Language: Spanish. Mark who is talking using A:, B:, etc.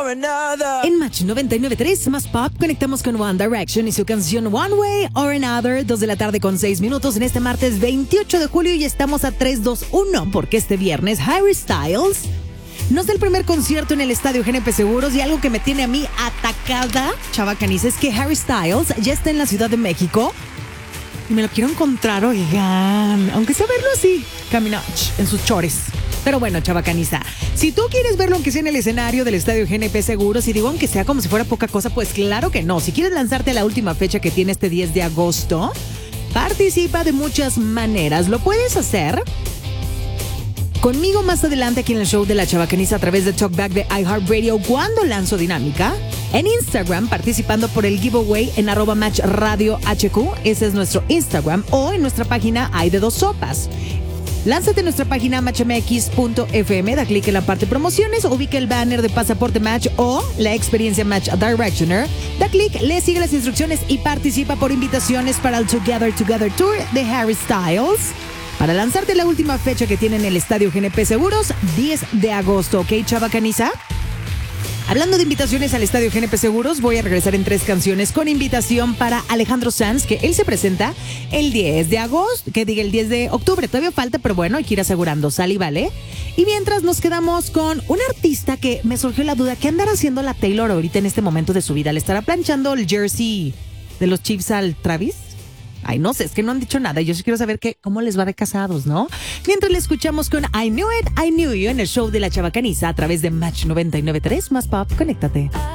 A: or another.
B: En Match 99.3 más pop conectamos con One Direction y su canción One Way or Another, 2 de la tarde con 6 minutos en este martes 28 de julio y estamos a 3-2-1 porque este viernes Harry Styles nos da el primer concierto en el Estadio GNP Seguros y algo que me tiene a mí atacada, Chava Caniza, es que Harry Styles ya está en la Ciudad de México y me lo quiero encontrar, oigan, aunque sea verlo así, caminando en sus chores. Pero bueno, Chava Caniza, si tú quieres verlo aunque sea en el escenario del Estadio GNP Seguros, y digo aunque sea como si fuera poca cosa, pues claro que no. Si quieres lanzarte a la última fecha que tiene este 10 de agosto, participa de muchas maneras. Lo puedes hacer conmigo más adelante aquí en el show de la Chava Caniza a través de Talkback de iHeartRadio cuando lanzo Dinámica. En Instagram participando por el giveaway en @matchradiohq, ese es nuestro Instagram, o en nuestra página Hay de Dos Sopas. Lánzate a nuestra página matchmx.fm, da clic en la parte promociones, ubica el banner de Pasaporte Match o la experiencia Match Directioner, da clic, le sigue las instrucciones y participa por invitaciones para el Together Tour de Harry Styles. Para lanzarte la última fecha que tiene en el Estadio GNP Seguros, 10 de agosto, ¿ok, Chava Caniza? Hablando de invitaciones al Estadio GNP Seguros, voy a regresar en 3 canciones con invitación para Alejandro Sanz, que él se presenta el 10 de agosto, que diga el 10 de octubre, todavía falta, pero bueno, hay que ir asegurando, sale y vale. Y mientras nos quedamos con un artista que me surgió la duda, ¿qué andará haciendo la Taylor ahorita en este momento de su vida? ¿Le estará planchando el jersey de los Chiefs al Travis? Ay, no sé, es que no han dicho nada. Yo sí quiero saber cómo les va de casados, ¿no? Mientras le escuchamos con I Knew It, I Knew You en el show de la Chava Caniza a través de Match 99.3 más pop. Conéctate.